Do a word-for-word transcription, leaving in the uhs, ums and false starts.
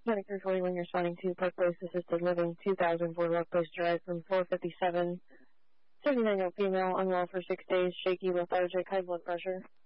twenty-three forty-one, you're responding to Park Place Assisted Living, two thousand Boardwalk Place Drive, from four fifty-seven, seventy-nine-year-old female, unwell for six days, shaky, lethargic, high blood pressure.